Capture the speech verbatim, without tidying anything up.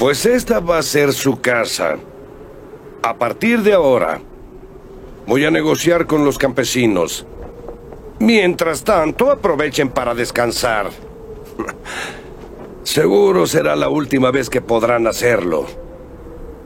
Pues esta va a ser su casa. A partir de ahora, voy a negociar con los campesinos. Mientras tanto, aprovechen para descansar. Seguro será la última vez que podrán hacerlo.